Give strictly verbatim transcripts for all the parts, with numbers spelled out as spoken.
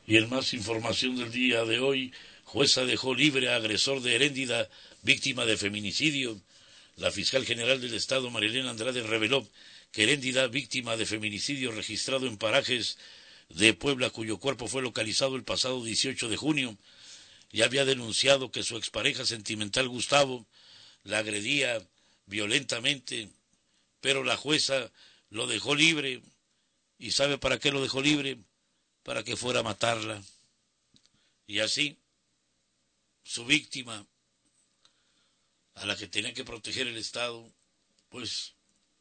Y en más información del día de hoy, jueza dejó libre a agresor de Heréndida, víctima de feminicidio. La fiscal general del Estado, Marilena Andrade, reveló que Heréndida, víctima de feminicidio registrado en parajes de Puebla, cuyo cuerpo fue localizado el pasado dieciocho de junio, ya había denunciado que su expareja sentimental Gustavo la agredía violentamente, pero la jueza lo dejó libre. ¿Y sabe para qué lo dejó libre? Para que fuera a matarla. Y así, su víctima, a la que tenía que proteger el Estado, pues,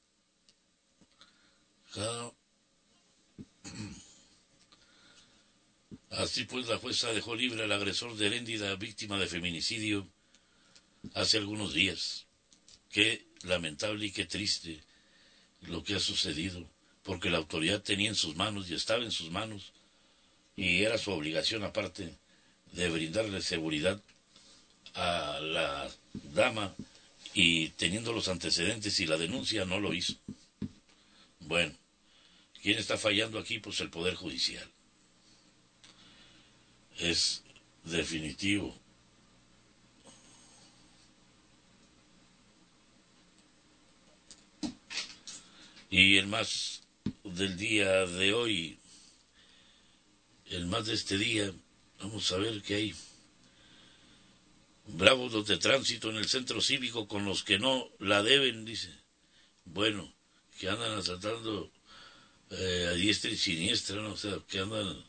ja, así pues la jueza dejó libre al agresor de Heréndida, víctima de feminicidio, hace algunos días. Qué lamentable y qué triste lo que ha sucedido, porque la autoridad tenía en sus manos y estaba en sus manos, y era su obligación, aparte de brindarle seguridad a la dama, y teniendo los antecedentes y la denuncia, no lo hizo. Bueno, ¿quién está fallando aquí? Pues el Poder Judicial. Es definitivo. Y el más del día de hoy, el más de este día, vamos a ver qué hay. Bravos los de tránsito en el centro cívico con los que no la deben, dice. Bueno, que andan asaltando eh, a diestra y siniestra, ¿no? O sea, que andan...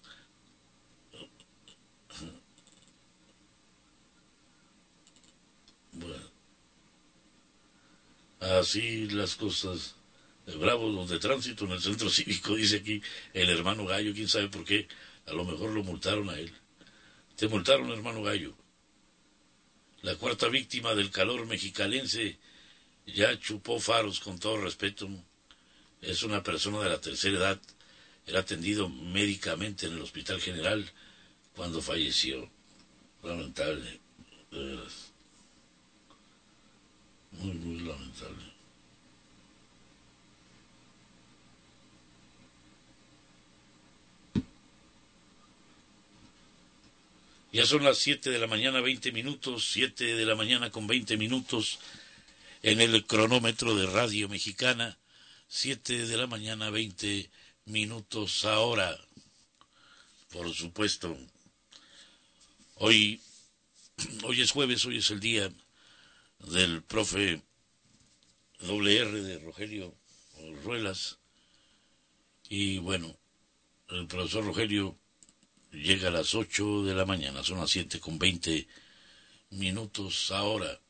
Bueno, así las cosas. Bravos los de tránsito en el centro cívico, dice aquí el hermano Gallo, quién sabe por qué, a lo mejor lo multaron a él. Te multaron, hermano Gallo. La cuarta víctima del calor mexicalense ya chupó faros, con todo respeto. Es una persona de la tercera edad, era atendido médicamente en el Hospital General cuando falleció. Lamentable, de veras. Muy, muy lamentable. Ya son las siete de la mañana, veinte minutos, siete de la mañana con veinte minutos en el cronómetro de Radio Mexicana, siete de la mañana, veinte minutos ahora. Por supuesto, hoy, hoy es jueves, hoy es el día del profe doble R de Rogelio Ruelas, y bueno, el profesor Rogelio llega a las ocho de la mañana, son las siete con veinte minutos ahora.